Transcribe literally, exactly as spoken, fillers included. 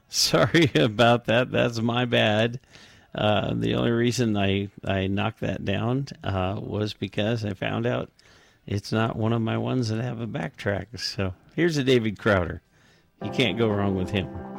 Sorry about that. That's my bad. Uh, the only reason I, I knocked that down uh, was because I found out it's not one of my ones that have a backtrack. So here's a David Crowder. You can't go wrong with him.